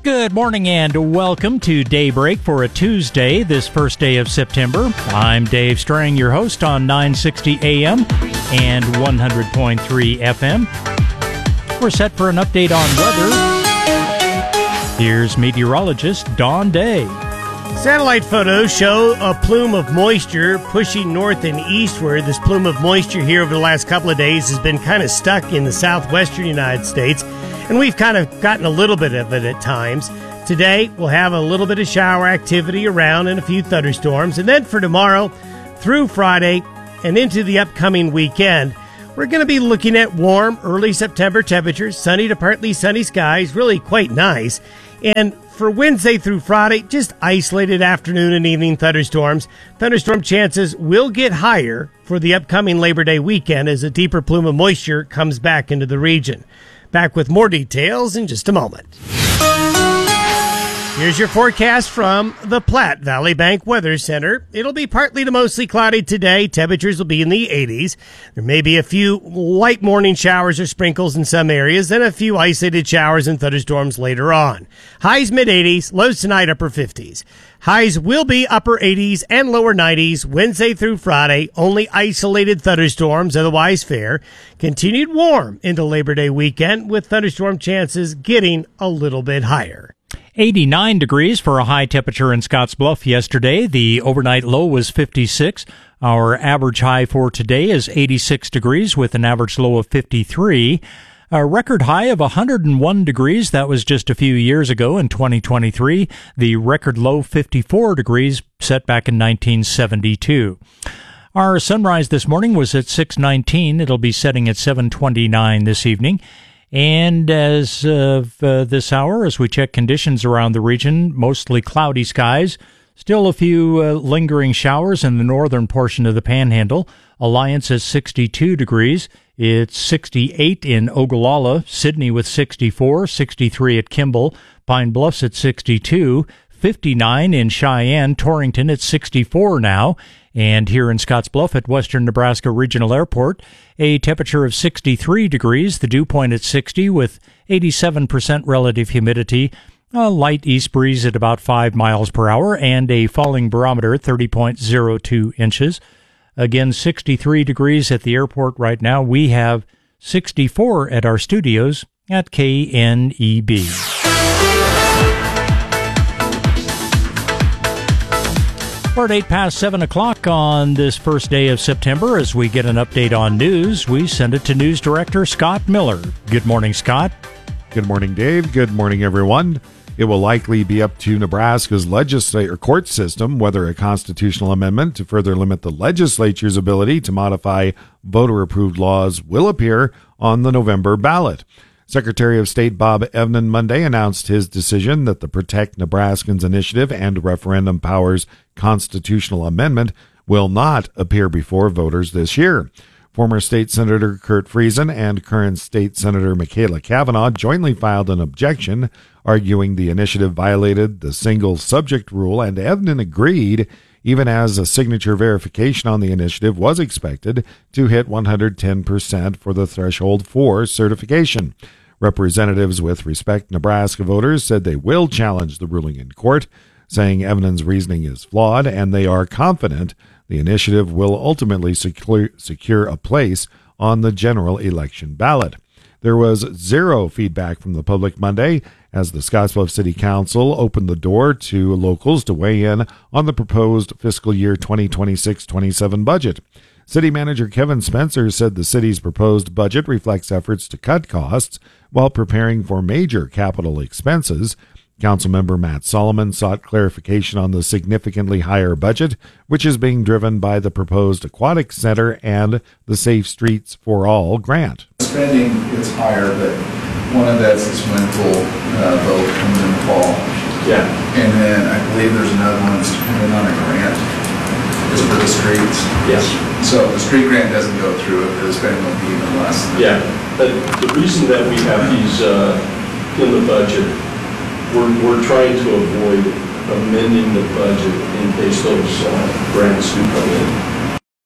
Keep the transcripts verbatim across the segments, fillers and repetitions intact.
Good morning and welcome to Daybreak for a Tuesday, this first day of September. I'm Dave Strang, your host on nine sixty A M and one hundred point three F M. We're set for an update on weather. Here's meteorologist Don Day. Satellite photos show a plume of moisture pushing north and eastward. This plume of moisture here over the last couple of days has been kind of stuck in the southwestern United States, and we've kind of gotten a little bit of it at times. Today, we'll have a little bit of shower activity around and a few thunderstorms. And then for tomorrow through Friday and into the upcoming weekend, we're going to be looking at warm early September temperatures, sunny to partly sunny skies, really quite nice. And for Wednesday through Friday, just isolated afternoon and evening thunderstorms. Thunderstorm chances will get higher for the upcoming Labor Day weekend as a deeper plume of moisture comes back into the region. Back with more details in just a moment. Here's your forecast from the Platte Valley Bank Weather Center. It'll be partly to mostly cloudy today. Temperatures will be in the eighties. There may be a few light morning showers or sprinkles in some areas, then a few isolated showers and thunderstorms later on. Highs mid-eighties, lows tonight upper fifties. Highs will be upper eighties and lower nineties Wednesday through Friday. Only isolated thunderstorms, otherwise fair. Continued warm into Labor Day weekend with thunderstorm chances getting a little bit higher. eighty-nine degrees for a high temperature in Scottsbluff yesterday. The overnight low was fifty-six. Our average high for today is eighty-six degrees with an average low of fifty-three. A record high of one hundred one degrees. That was just a few years ago in twenty twenty-three. The record low fifty-four degrees set back in nineteen seventy-two. Our sunrise this morning was at six nineteen. It'll be setting at seven twenty-nine this evening. And as of uh, this hour, as we check conditions around the region, mostly cloudy skies. Still a few uh, lingering showers in the northern portion of the Panhandle. Alliance is sixty-two degrees. It's sixty-eight in Ogallala, Sydney with sixty-four, sixty-three at Kimball, Pine Bluffs at sixty-two, fifty-nine in Cheyenne, Torrington at sixty-four now. And here in Scottsbluff at Western Nebraska Regional Airport, a temperature of sixty-three degrees, the dew point at sixty with eighty-seven percent relative humidity, a light east breeze at about five miles per hour, and a falling barometer at thirty point zero two inches. Again, sixty-three degrees at the airport right now. We have sixty-four at our studios at K N E B. We're at eight past seven o'clock on this first day of September. As we get an update on news, we send it to News Director Scott Miller. Good morning, Scott. Good morning, Dave. Good morning, everyone. It will likely be up to Nebraska's legislature court system whether a constitutional amendment to further limit the legislature's ability to modify voter-approved laws will appear on the November ballot. Secretary of State Bob Evnen Monday announced his decision that the Protect Nebraskans Initiative and Referendum Powers constitutional amendment will not appear before voters this year. Former State Senator Kurt Friesen and current State Senator Michaela Cavanaugh jointly filed an objection, arguing the initiative violated the single subject rule, and Evnen agreed, even as a signature verification on the initiative was expected to hit one hundred ten percent for the threshold for certification. Representatives with Respect Nebraska voters said they will challenge the ruling in court, saying Evnen's reasoning is flawed, and they are confident the initiative will ultimately secure, secure a place on the general election ballot. There was zero feedback from the public Monday as the Scottsbluff City Council opened the door to locals to weigh in on the proposed fiscal year twenty twenty-six twenty-seven budget. City Manager Kevin Spencer said the city's proposed budget reflects efforts to cut costs while preparing for major capital expenses. Councilmember Matt Solomon sought clarification on the significantly higher budget, which is being driven by the proposed aquatic center and the Safe Streets for All grant. Spending is higher, but one of that's the swimming pool uh, vote comes in the fall. Yeah. And then I believe there's another one that's dependent on a grant. Is for the streets. Yes. So if the street grant doesn't go through, the spending will be even less. Yeah. But the reason that we have these uh, in the budget, we're, we're trying to avoid amending the budget in case those uh, grants do come in.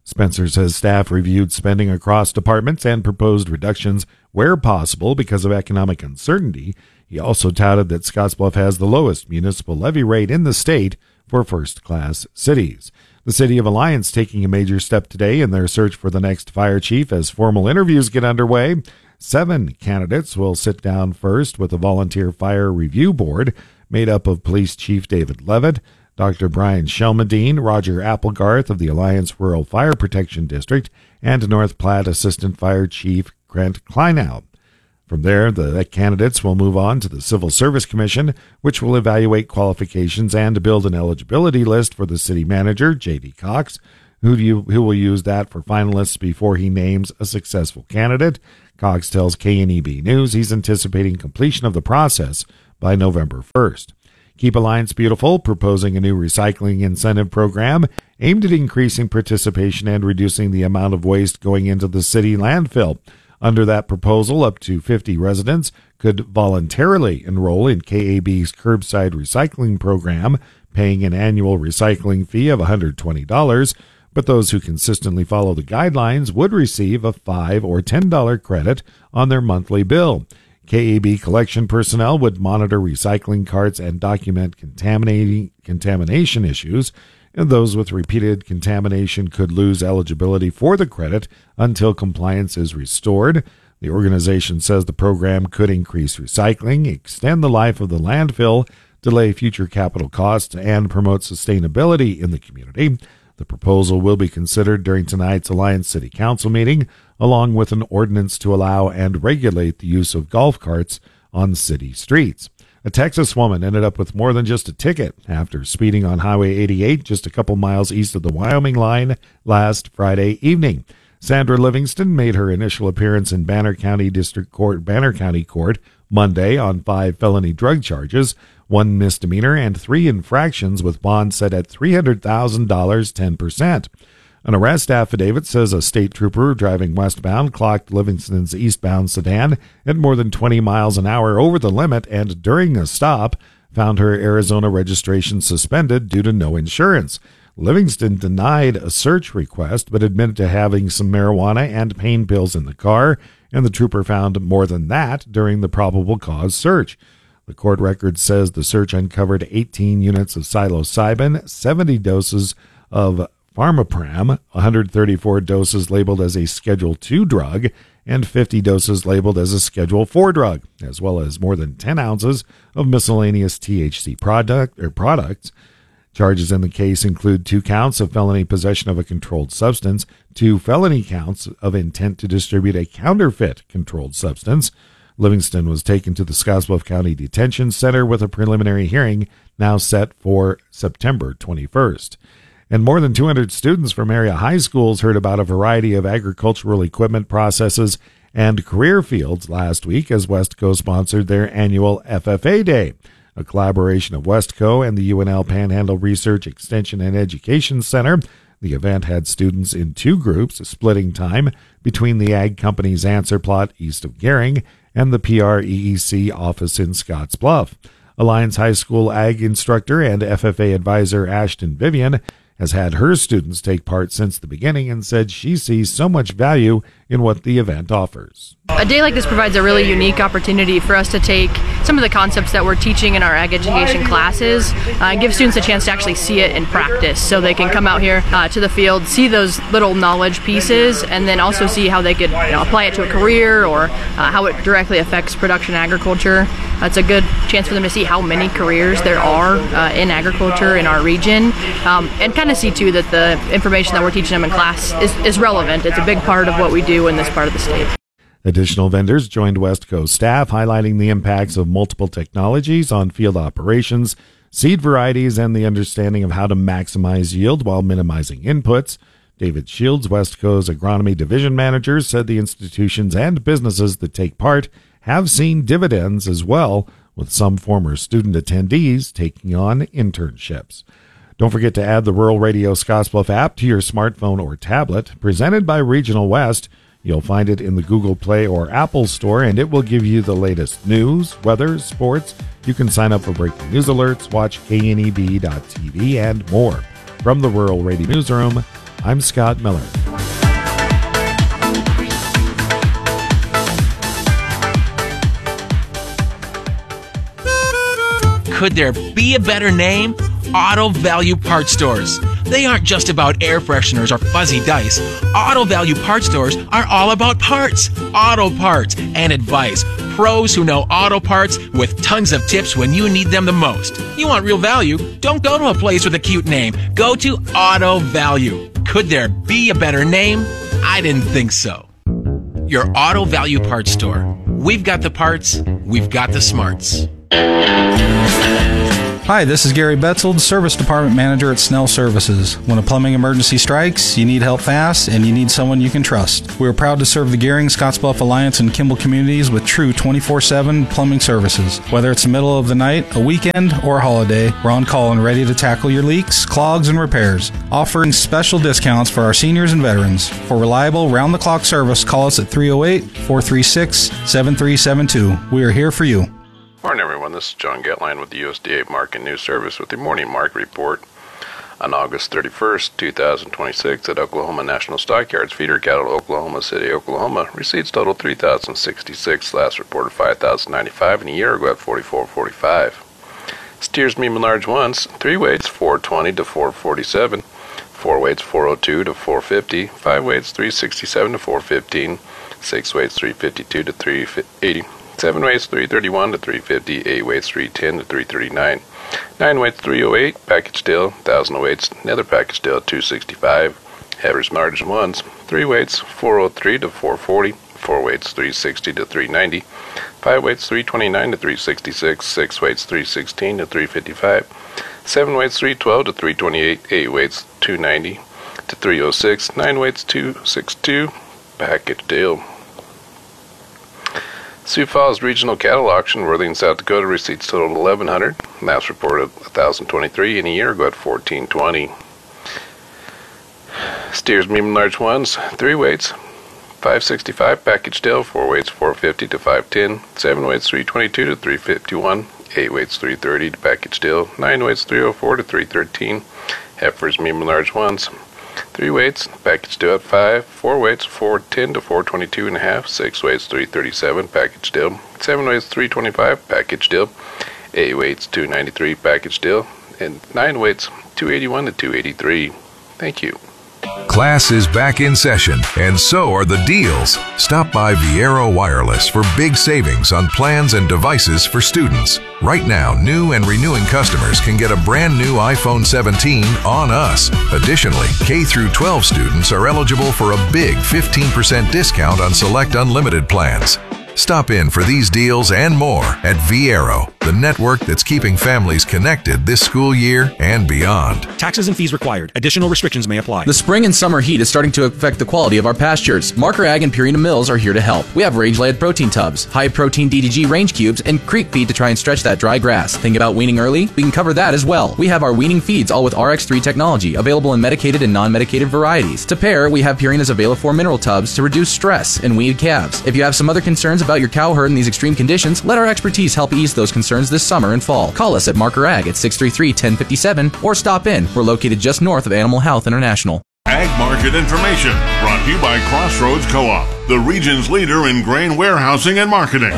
Spencer says staff reviewed spending across departments and proposed reductions where possible because of economic uncertainty. He also touted that Scottsbluff has the lowest municipal levy rate in the state for first-class cities. The City of Alliance taking a major step today in their search for the next fire chief as formal interviews get underway. Seven candidates will sit down first with a volunteer fire review board made up of Police Chief David Levitt, Doctor Brian Shelmadine, Roger Applegarth of the Alliance Rural Fire Protection District, and North Platte Assistant Fire Chief Grant Kleinow. From there, the candidates will move on to the Civil Service Commission, which will evaluate qualifications and build an eligibility list for the city manager, J D Cox, who, you, who will use that for finalists before he names a successful candidate. Cox tells K N E B News he's anticipating completion of the process by November first. Keep Alliance Beautiful, proposing a new recycling incentive program aimed at increasing participation and reducing the amount of waste going into the city landfill. Under that proposal, up to fifty residents could voluntarily enroll in K A B's curbside recycling program, paying an annual recycling fee of one hundred twenty dollars, but those who consistently follow the guidelines would receive a five dollars or ten dollars credit on their monthly bill. K A B collection personnel would monitor recycling carts and document contaminating contamination issues, and those with repeated contamination could lose eligibility for the credit until compliance is restored. The organization says the program could increase recycling, extend the life of the landfill, delay future capital costs, and promote sustainability in the community. The proposal will be considered during tonight's Alliance City Council meeting, along with an ordinance to allow and regulate the use of golf carts on city streets. A Texas woman ended up with more than just a ticket after speeding on Highway eighty-eight just a couple miles east of the Wyoming line last Friday evening. Sandra Livingston made her initial appearance in Banner County District Court, Banner County Court Monday on five felony drug charges, one misdemeanor, and three infractions with bond set at three hundred thousand dollars, ten percent. An arrest affidavit says a state trooper driving westbound clocked Livingston's eastbound sedan at more than twenty miles an hour over the limit and during a stop found her Arizona registration suspended due to no insurance. Livingston denied a search request but admitted to having some marijuana and pain pills in the car, and the trooper found more than that during the probable cause search. The court record says the search uncovered eighteen units of psilocybin, seventy doses of Pharmapram, one hundred thirty-four doses labeled as a Schedule two drug, and fifty doses labeled as a Schedule four drug, as well as more than ten ounces of miscellaneous T H C product or products. Charges in the case include two counts of felony possession of a controlled substance, two felony counts of intent to distribute a counterfeit controlled substance. Livingston was taken to the Scottsbluff County Detention Center with a preliminary hearing now set for September twenty-first. And more than two hundred students from area high schools heard about a variety of agricultural equipment processes and career fields last week as Westco sponsored their annual F F A Day, a collaboration of Westco and the U N L Panhandle Research Extension and Education Center. The event had students in two groups, splitting time between the Ag Company's answer plot east of Gering and the P R E E C office in Scottsbluff. Alliance High School Ag instructor and F F A advisor Ashton Vivian has had her students take part since the beginning and said she sees so much value in what the event offers. A day like this provides a really unique opportunity for us to take some of the concepts that we're teaching in our ag education classes uh, and give students a chance to actually see it in practice, so they can come out here uh, to the field, see those little knowledge pieces, and then also see how they could you know, apply it to a career or uh, how it directly affects production agriculture. Uh, it's a good chance for them to see how many careers there are uh, in agriculture in our region, um, and kind of see too that the information that we're teaching them in class is, is relevant. It's a big part of what we do in this part of the state. Additional vendors joined Westco staff, highlighting the impacts of multiple technologies on field operations, seed varieties, and the understanding of how to maximize yield while minimizing inputs. David Shields, Westco's agronomy division manager, said the institutions and businesses that take part have seen dividends as well, with some former student attendees taking on internships. Don't forget to add the Rural Radio Scottsbluff app to your smartphone or tablet. Presented by Regional West, you'll find it in the Google Play or Apple Store, and it will give you the latest news, weather, sports. You can sign up for breaking news alerts, watch K N E B dot T V, and more. From the Rural Radio Newsroom, I'm Scott Miller. Could there be a better name? Auto Value Parts Stores. They aren't just about air fresheners or fuzzy dice. Auto Value Parts Stores are all about parts, auto parts, and advice. Pros who know auto parts with tons of tips when you need them the most. You want real value? Don't go to a place with a cute name. Go to Auto Value. Could there be a better name? I didn't think so. Your Auto Value Parts Store. We've got the parts, we've got the smarts. Hi, this is Gary Betzold, Service Department Manager at Snell Services. When a plumbing emergency strikes, you need help fast, and you need someone you can trust. We are proud to serve the Gehring, Scottsbluff Alliance, and Kimball communities with true twenty-four seven plumbing services. Whether it's the middle of the night, a weekend, or a holiday, we're on call and ready to tackle your leaks, clogs, and repairs. Offering special discounts for our seniors and veterans. For reliable, round-the-clock service, call us at three oh eight, four three six, seven three seven two. We are here for you. Morning, everyone. This is John Getline with the U S D A Market News Service with your morning market report on August thirty-first, twenty twenty-six at Oklahoma National Stockyards. Feeder cattle, Oklahoma City, Oklahoma. Receipts total three thousand sixty-six. Last reported five thousand ninety-five, and a year ago at forty-four forty-five. Steers, medium, and large ones. Three weights four twenty to four forty-seven. Four weights four oh two to four fifty. Five weights three sixty-seven to four fifteen. Six weights three fifty-two to three eighty. Seven weights three thirty-one to three fifty, eight weights three ten to three thirty-nine, nine weights three oh eight, package deal, thousand weights, another package deal two sixty-five, heavers, margin ones, three weights four oh three to four forty, four weights three sixty to three ninety, five weights three twenty-nine to three sixty-six, six weights three sixteen to three fifty-five, seven weights three twelve to three twenty-eight, eight weights two ninety to three oh six, nine weights two sixty-two, package deal. Sioux Falls Regional Cattle Auction, Worthing, South Dakota. Receipts totaled eleven hundred. Last reported one thousand twenty-three, and a year ago at fourteen twenty. Steers, medium, large ones. Three weights five sixty-five, package deal. Four weights four fifty to five ten. Seven weights three twenty-two to three fifty-one. Eight weights three thirty to package deal. Nine weights three oh four to three thirteen. Heifers, medium, large ones. Three weights, package deal at five. Four weights, four ten to four twenty-two and a half. Six weights, three thirty-seven, package deal. Seven weights, three twenty-five, package deal. Eight weights, two ninety-three, package deal. And nine weights, two eighty-one to two eighty-three. Thank you. Class is back in session, and so are the deals. Stop by Viero Wireless for big savings on plans and devices for students. Right now, new and renewing customers can get a brand new iPhone seventeen on us. Additionally, K through twelve students are eligible for a big fifteen percent discount on select unlimited plans. Stop in for these deals and more at Viero, the network that's keeping families connected this school year and beyond. Taxes and fees required. Additional restrictions may apply. The spring and summer heat is starting to affect the quality of our pastures. Marker Ag and Purina Mills are here to help. We have range-laid protein tubs, high-protein D D G range cubes, and creek feed to try and stretch that dry grass. Think about weaning early? We can cover that as well. We have our weaning feeds all with R X three technology, available in medicated and non-medicated varieties. To pair, we have Purina's Available mineral tubs to reduce stress in weaned calves. If you have some other concerns about your cow herd in these extreme conditions, let our expertise help ease those concerns this summer and fall. Call us at Marker Ag at six three three, one oh five seven or stop in. We're located just north of Animal Health International. Ag Market Information brought to you by Crossroads Co-op, the region's leader in grain warehousing and marketing.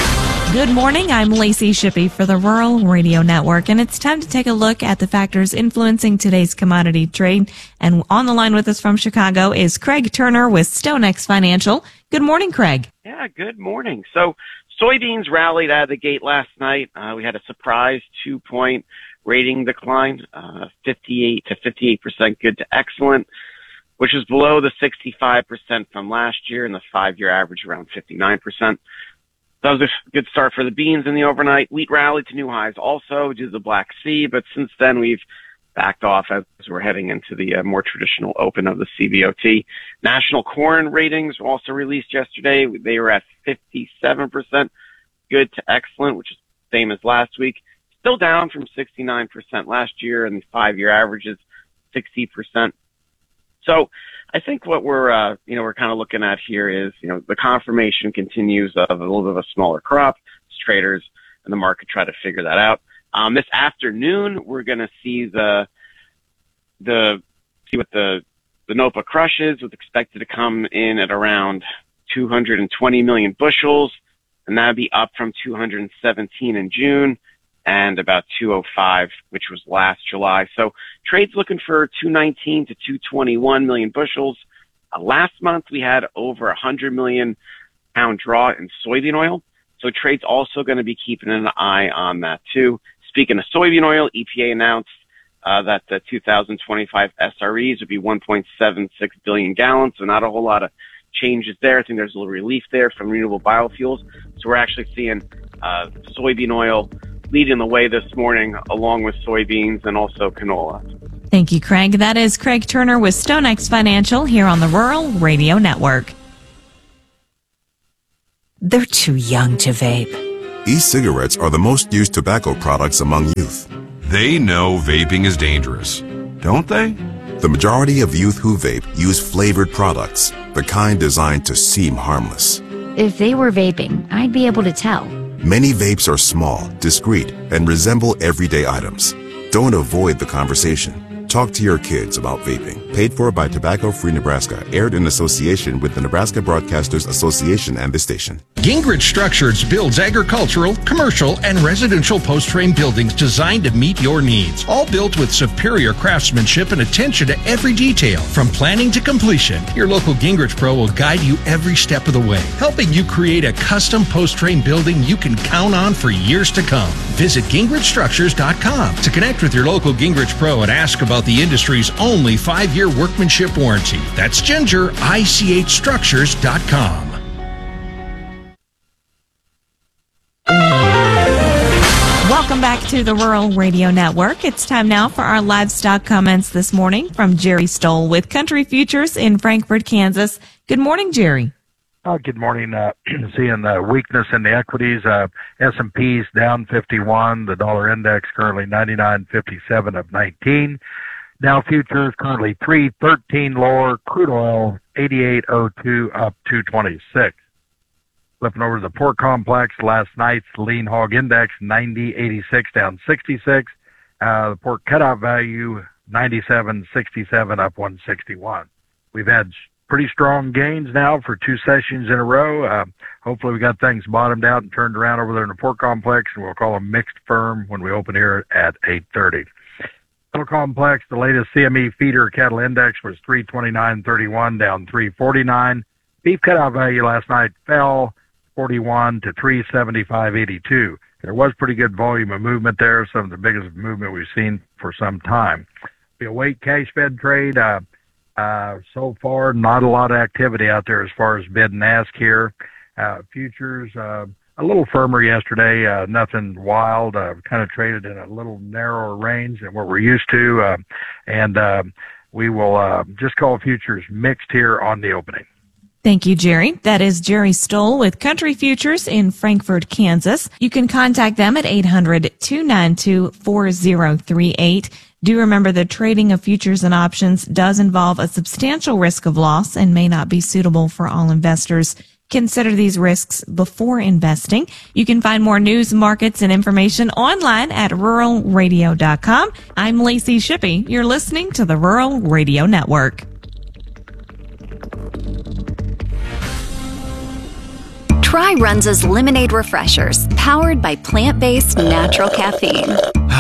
Good morning, I'm Lacey Shippey for the Rural Radio Network, and it's time to take a look at the factors influencing today's commodity trade. And on the line with us from Chicago is Craig Turner with StoneX Financial. Good morning, Craig. Yeah, good morning. So soybeans rallied out of the gate last night. Uh, we had a surprise two-point rating decline, uh, fifty-eight to fifty-eight percent good to excellent, which is below the sixty-five percent from last year and the five-year average around fifty-nine percent. That was a good start for the beans in the overnight. Wheat rallied to new highs also due to the Black Sea, but since then we've backed off as we're heading into the uh, more traditional open of the C B O T. National corn ratings were also released yesterday. They were at fifty-seven percent good to excellent, which is the same as last week. Still down from sixty-nine percent last year, and the five-year average is sixty percent. So I think what we're, uh, you know, we're kind of looking at here is, you know, the confirmation continues of a little bit of a smaller crop. Traders and the market try to figure that out. Um, this afternoon, we're going to see the, the, see what the The NOPA crushes was expected to come in at around two hundred twenty million bushels, and that would be up from two hundred seventeen in June and about two oh five, which was last July. So trade's looking for two nineteen to two twenty-one million bushels. Uh, last month, we had over one hundred million pound draw in soybean oil. So trade's also going to be keeping an eye on that too. Speaking of soybean oil, E P A announced uh, that the two thousand twenty-five S R Es would be one point seven six billion gallons. So not a whole lot of changes there. I think there's a little relief there from renewable biofuels. So we're actually seeing uh, soybean oil leading the way this morning, along with soybeans and also canola. Thank you, Craig. That is Craig Turner with StoneX Financial here on the Rural Radio Network. They're too young to vape. E-cigarettes are the most used tobacco products among youth. They know vaping is dangerous, don't they? The majority of youth who vape use flavored products, the kind designed to seem harmless. If they were vaping, I'd be able to tell. Many vapes are small, discreet, and resemble everyday items. Don't avoid the conversation. Talk to your kids about vaping. Paid for by Tobacco Free Nebraska. Aired in association with the Nebraska Broadcasters Association and the station. Gingrich Structures builds agricultural, commercial, and residential post-frame buildings designed to meet your needs. All built with superior craftsmanship and attention to every detail. From planning to completion, your local Gingrich Pro will guide you every step of the way, helping you create a custom post-frame building you can count on for years to come. Visit Gingrich Structures dot com to connect with your local Gingrich Pro and ask about the industry's only five-year workmanship warranty. That's Ginger, I C H Structures dot com. Welcome back to the Rural Radio Network. It's time now for our livestock comments this morning from Jerry Stoll with Country Futures in Frankfort, Kansas. Good morning, Jerry. Uh, good morning. Uh, seeing uh, weakness in the equities. Uh, S and P's down fifty-one. The dollar index currently ninety-nine fifty-seven of nineteen. Dow futures currently three thirteen lower. Crude oil eighty-eight oh two up two twenty-six. Flipping over to the pork complex, last night's lean hog index ninety eighty-six down sixty-six. Uh, the pork cutout value ninety-seven sixty-seven up one sixty-one. We've had pretty strong gains now for two sessions in a row. Uh, hopefully we got things bottomed out and turned around over there in the pork complex, and we'll call them mixed firm when we open here at eight thirty. Cattle complex, the latest C M E feeder cattle index was three twenty-nine thirty-one down three forty-nine. Beef cutout value last night fell forty-one to three seventy-five eighty-two. There was pretty good volume of movement there, some of the biggest movement we've seen for some time. The weight cash fed trade, uh, uh, so far, not a lot of activity out there as far as bid and ask here. Uh, futures, uh, a little firmer yesterday, uh, nothing wild, uh, kind of traded in a little narrower range than what we're used to. Uh, and, uh, we will, uh, just call futures mixed here on the opening. Thank you, Jerry. That is Jerry Stoll with Country Futures in Frankfort, Kansas. You can contact them at eight hundred two nine two four zero three eight. Do remember that trading of futures and options does involve a substantial risk of loss and may not be suitable for all investors. Consider these risks before investing. You can find more news, markets, and information online at rural radio dot com. I'm Lacey Shippey. You're listening to the Rural Radio Network. Try Runza's Lemonade Refreshers, powered by plant-based natural caffeine.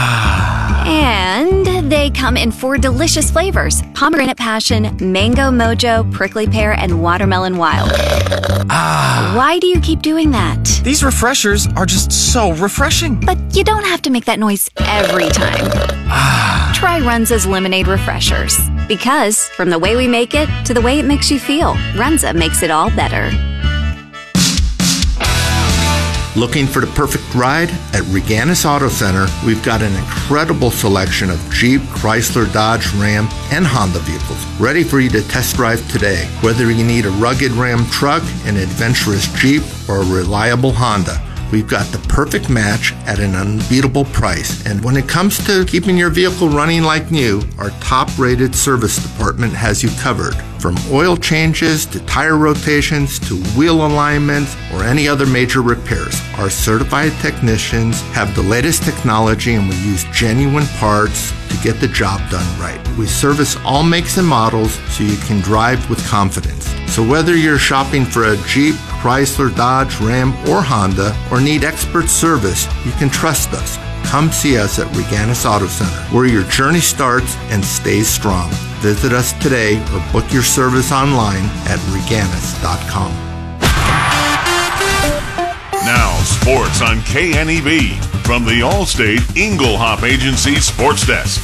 And they come in four delicious flavors: pomegranate passion, mango mojo, prickly pear, and watermelon wild. Ah. Why do you keep doing that? These refreshers are just so refreshing. But you don't have to make that noise every time. Ah. Try Runza's Lemonade Refreshers. Because from the way we make it to the way it makes you feel, Runza makes it all better. Looking for the perfect ride? At Reganis Auto Center, we've got an incredible selection of Jeep, Chrysler, Dodge, Ram, and Honda vehicles ready for you to test drive today. Whether you need a rugged Ram truck, an adventurous Jeep, or a reliable Honda, we've got the perfect match at an unbeatable price. And when it comes to keeping your vehicle running like new, our top-rated service department has you covered. From oil changes to tire rotations to wheel alignments or any other major repairs, our certified technicians have the latest technology and we use genuine parts to get the job done right. We service all makes and models so you can drive with confidence. So whether you're shopping for a Jeep, Chrysler, Dodge, Ram, or Honda, or need expert service, you can trust us. Come see us at Reganis Auto Center, where your journey starts and stays strong. Visit us today or book your service online at reganis dot com. Now, sports on K N E B from the Allstate Inglehop Agency Sports Desk.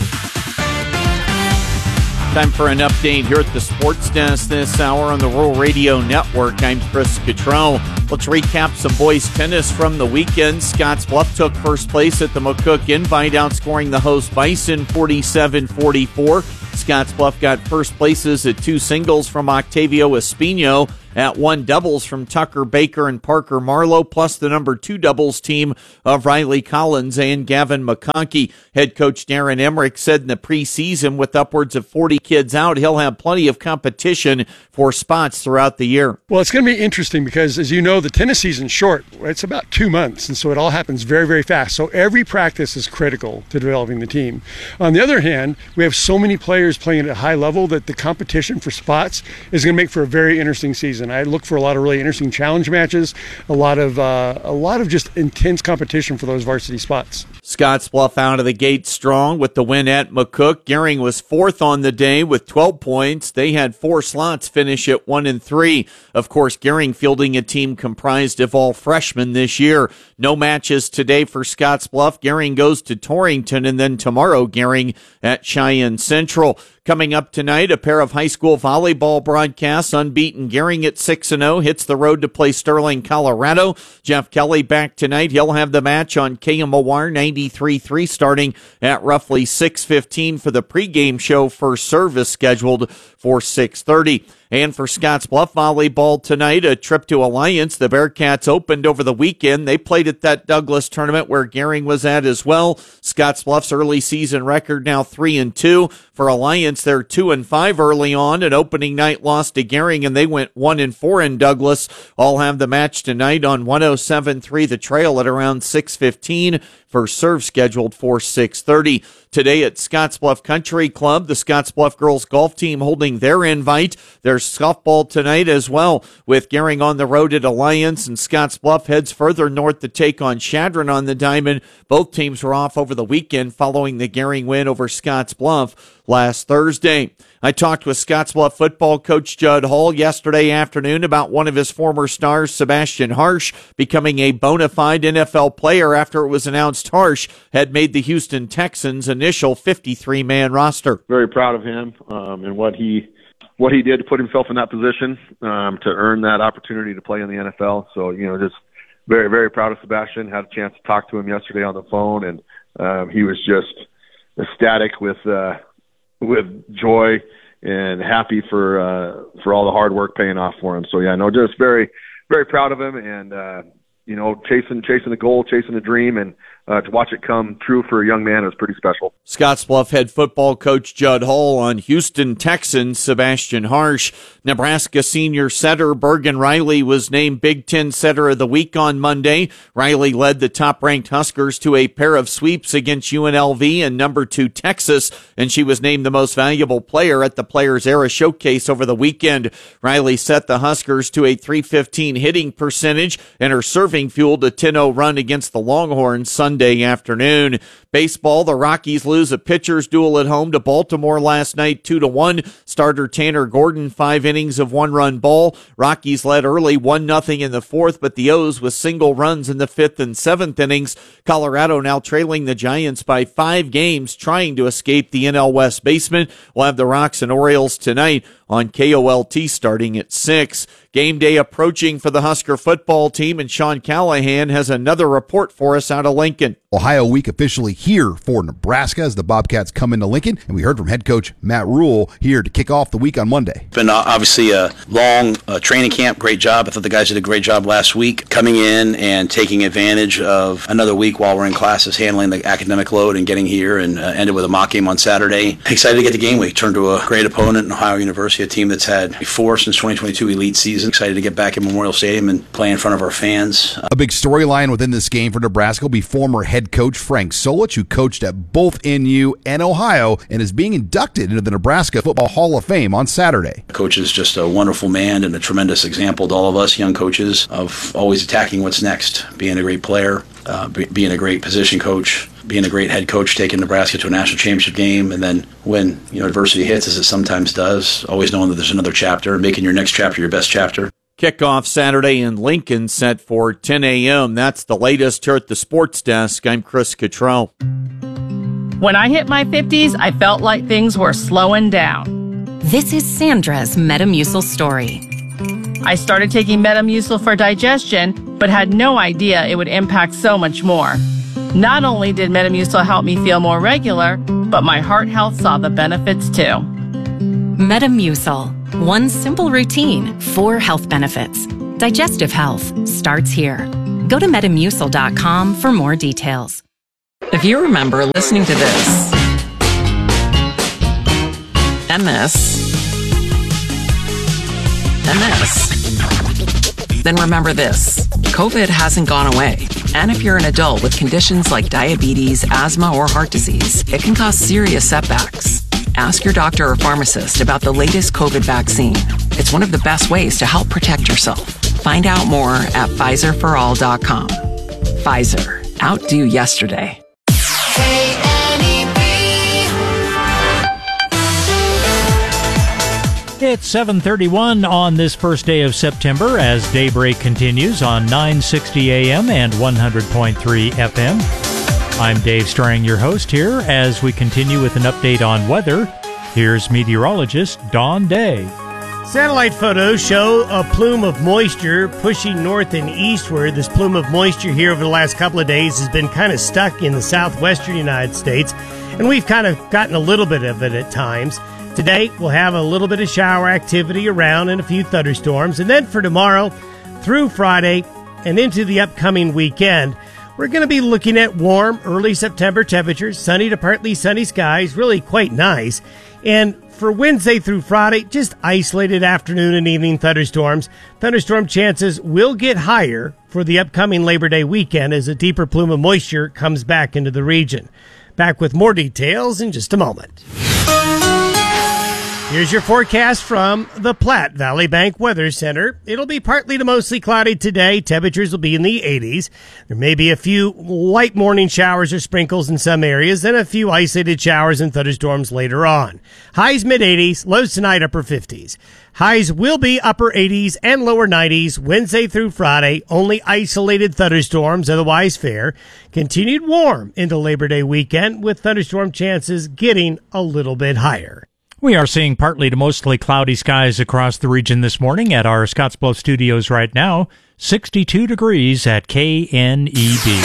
Time for an update here at the Sports Desk this hour on the Rural Radio Network. I'm Chris Cottrell. Let's recap some boys tennis from the weekend. Scottsbluff took first place at the McCook Invite, outscoring the host Bison forty-seven forty-four. Scottsbluff got first places at two singles from Octavio Espino, at one doubles from Tucker Baker and Parker Marlowe, plus the number two doubles team of Riley Collins and Gavin McConkey. Head coach Darren Emmerich said in the preseason, with upwards of forty kids out, he'll have plenty of competition for spots throughout the year. Well, it's going to be interesting because, as you know, the tennis season's short. It's about two months, and so it all happens very, very fast. So every practice is critical to developing the team. On the other hand, we have so many players playing at a high level that the competition for spots is going to make for a very interesting season. I look for a lot of really interesting challenge matches, a lot of uh, a lot of just intense competition for those varsity spots. Scottsbluff out of the gate strong with the win at McCook. Gering was fourth on the day with twelve points. They had four slots finish at one and three. Of course, Gering fielding a team comprised of all freshmen this year. No matches today for Scottsbluff. Gering goes to Torrington, and then tomorrow Gering at Cheyenne Central. Coming up tonight, a pair of high school volleyball broadcasts. Unbeaten Gering at six and oh hits the road to play Sterling, Colorado. Jeff Kelly back tonight. He'll have the match on K M O R ninety-three point three starting at roughly six fifteen for the pregame show. First service scheduled for six thirty. And for Scottsbluff volleyball tonight, a trip to Alliance. The Bearcats opened over the weekend. They played at that Douglas tournament where Gering was at as well. Scottsbluff's early season record now three and two. For Alliance, they're two and five early on. An opening night loss to Gering, and they went one and four in Douglas. All have the match tonight on one oh seven point three The Trail at around six fifteen. First serve scheduled for six thirty. Today at Scottsbluff Country Club, the Scottsbluff girls golf team holding their invite. There's softball tonight as well, with Gering on the road at Alliance, and Scottsbluff heads further north to take on Chadron on the diamond. Both teams were off over the weekend following the Gering win over Scottsbluff last Thursday. I talked with Scottsbluff football coach Judd Hall yesterday afternoon about one of his former stars, Sebastian Harsh, becoming a bona fide N F L player after it was announced Harsh had made the Houston Texans' initial fifty-three man roster. Very proud of him um, and what he what he did to put himself in that position um, to earn that opportunity to play in the N F L. So, you know, just very, very proud of Sebastian. Had a chance to talk to him yesterday on the phone, and um, he was just ecstatic with uh, with joy and happy for uh, for all the hard work paying off for him. So, yeah, no, just very, very proud of him, and uh, you know, chasing chasing the goal, chasing the dream, and uh, to watch it come true for a young man is pretty special. Scottsbluff head football coach Judd Hull on Houston Texans Sebastian Harsh. Nebraska senior setter Bergen Riley was named Big Ten Setter of the Week on Monday. Riley led the top-ranked Huskers to a pair of sweeps against U N L V and number two Texas, and she was named the most valuable player at the Players Era Showcase over the weekend. Riley set the Huskers to a three fifteen hitting percentage, and her serving fueled a ten oh run against the Longhorns Sunday afternoon. Baseball, the Rockies lose a pitcher's duel at home to Baltimore last night, two to one. Starter Tanner Gordon, five innings of one-run ball. Rockies led early, one nothing in the fourth, but the O's with single runs in the fifth and seventh innings. Colorado now trailing the Giants by five games, trying to escape the N L West basement. We'll have the Rocks and Orioles tonight on K O L T starting at six. Game day approaching for the Husker football team, and Sean Callahan has another report for us out of Lincoln. Ohio Week officially here for Nebraska as the Bobcats come into Lincoln, and we heard from head coach Matt Rule here to kick off the week on Monday. It's been obviously a long uh, training camp. Great job. I thought the guys did a great job last week coming in and taking advantage of another week while we're in classes, handling the academic load and getting here, and uh, ended with a mock game on Saturday. Excited to get to game week. Turned to a great opponent in Ohio University, a team that's had four since twenty twenty-two elite season. Excited to get back in Memorial Stadium and play in front of our fans. A big storyline within this game for Nebraska will be former head coach Frank Solich, who coached at both N U and Ohio and is being inducted into the Nebraska Football Hall of Fame on Saturday. Coach is just a wonderful man and a tremendous example to all of us young coaches of always attacking what's next, being a great player, uh, be, being a great position coach, being a great head coach, taking Nebraska to a national championship game, and then when you know adversity hits, as it sometimes does, always knowing that there's another chapter and making your next chapter your best chapter. Kickoff Saturday in Lincoln set for ten a.m. That's the latest here at the Sports Desk. I'm Chris Cottrell. When I hit my fifties, I felt like things were slowing down. This is Sandra's Metamucil story. I started taking Metamucil for digestion, but had no idea it would impact so much more. Not only did Metamucil help me feel more regular, but my heart health saw the benefits too. Metamucil. One simple routine, four health benefits. Digestive health starts here. Go to metamucil dot com for more details. If you remember listening to this, and this, and this, then remember this. COVID hasn't gone away. And if you're an adult with conditions like diabetes, asthma, or heart disease, it can cause serious setbacks. Ask your doctor or pharmacist about the latest COVID vaccine. It's one of the best ways to help protect yourself. Find out more at Pfizer for all dot com. Pfizer. Outdo yesterday. It's seven thirty-one on this first day of September as Daybreak continues on nine sixty A M and one hundred point three F M. I'm Dave Strang, your host here, as we continue with an update on weather. Here's meteorologist Don Day. Satellite photos show a plume of moisture pushing north and eastward. This plume of moisture here over the last couple of days has been kind of stuck in the southwestern United States, and we've kind of gotten a little bit of it at times. Today, we'll have a little bit of shower activity around and a few thunderstorms, and then for tomorrow through Friday and into the upcoming weekend, we're going to be looking at warm, early September temperatures, sunny to partly sunny skies, really quite nice. And for Wednesday through Friday, just isolated afternoon and evening thunderstorms. Thunderstorm chances will get higher for the upcoming Labor Day weekend as a deeper plume of moisture comes back into the region. Back with more details in just a moment. Here's your forecast from the Platte Valley Bank Weather Center. It'll be partly to mostly cloudy today. Temperatures will be in the eighties. There may be a few light morning showers or sprinkles in some areas, and a few isolated showers and thunderstorms later on. Highs mid-eighties, lows tonight upper fifties. Highs will be upper eighties and lower nineties Wednesday through Friday. Only isolated thunderstorms, otherwise fair. Continued warm into Labor Day weekend with thunderstorm chances getting a little bit higher. We are seeing partly to mostly cloudy skies across the region this morning at our Scottsbluff studios right now. sixty-two degrees at K N E B.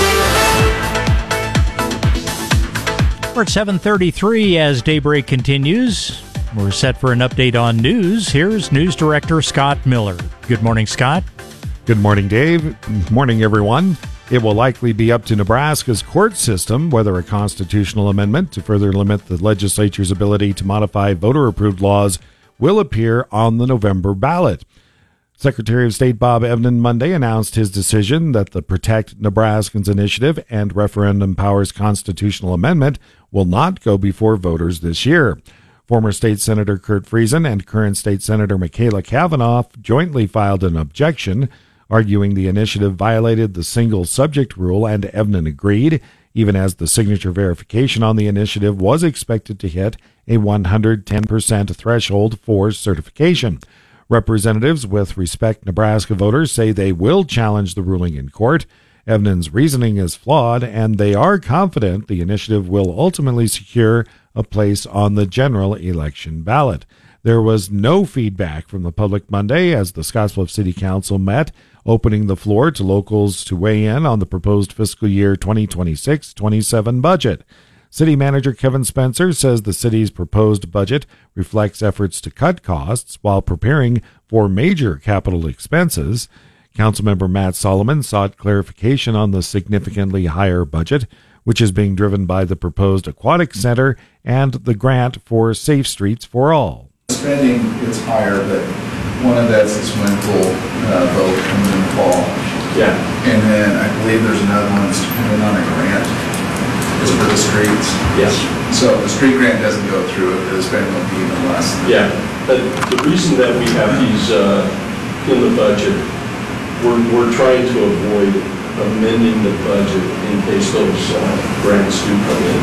We're at seven thirty-three as Daybreak continues. We're set for an update on news. Here's News Director Scott Miller. Good morning, Scott. Good morning, Dave. Good morning, everyone. It will likely be up to Nebraska's court system whether a constitutional amendment to further limit the legislature's ability to modify voter-approved laws will appear on the November ballot. Secretary of State Bob Evnen Monday announced his decision that the Protect Nebraskans Initiative and Referendum Powers constitutional amendment will not go before voters this year. Former State Senator Kurt Friesen and current State Senator Michaela Cavanaugh jointly filed an objection, arguing the initiative violated the single subject rule, and Evnen agreed, even as the signature verification on the initiative was expected to hit a one hundred ten percent threshold for certification. Representatives with Respect Nebraska voters say they will challenge the ruling in court. Evnen's reasoning is flawed, and they are confident the initiative will ultimately secure a place on the general election ballot. There was no feedback from the public Monday as the Scottsbluff City Council met, opening the floor to locals to weigh in on the proposed fiscal year twenty twenty-six twenty-seven budget. City Manager Kevin Spencer says the city's proposed budget reflects efforts to cut costs while preparing for major capital expenses. Councilmember Matt Solomon sought clarification on the significantly higher budget, which is being driven by the proposed aquatic center and the grant for Safe Streets for All. Spending is higher, but one of that's the swimming pool uh, vote coming in the fall. Yeah. And then I believe there's another one that's dependent on a grant. It's for the streets. Yes. So if the street grant doesn't go through, the spending will be even less. Yeah. But the reason that we have these uh, in the budget, we're, we're trying to avoid amending the budget in case those uh, grants do come in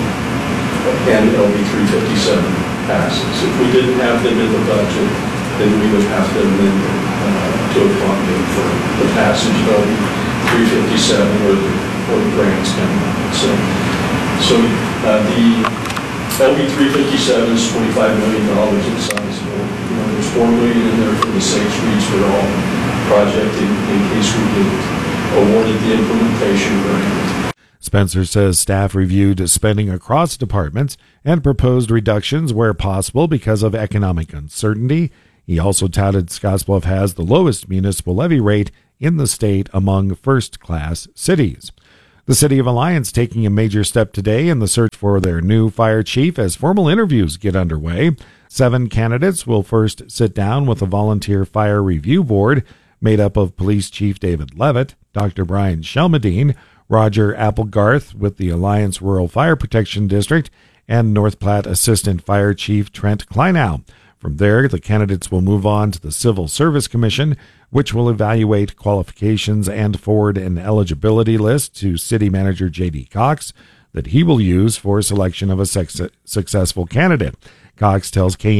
and L B three fifty-seven passes. If we didn't have them in the budget, then we would have to amend it uh, to accommodate for the passage of L B three fifty-seven or the, or the grants coming out. So, so uh, the L B three fifty-seven is twenty-five million dollars in size. You know, there's four million dollars in there for the Safe Streets for All project in, in case we get awarded the implementation grant. Spencer says staff reviewed spending across departments and proposed reductions where possible because of economic uncertainty. He also touted Scottsbluff has the lowest municipal levy rate in the state among first-class cities. The City of Alliance taking a major step today in the search for their new fire chief as formal interviews get underway. Seven candidates will first sit down with a volunteer fire review board made up of Police Chief David Levitt, Doctor Brian Shelmadine, Roger Applegarth with the Alliance Rural Fire Protection District, and North Platte Assistant Fire Chief Trent Kleinow. From there, the candidates will move on to the Civil Service Commission, which will evaluate qualifications and forward an eligibility list to City Manager J D Cox that he will use for selection of a successful candidate. Cox tells K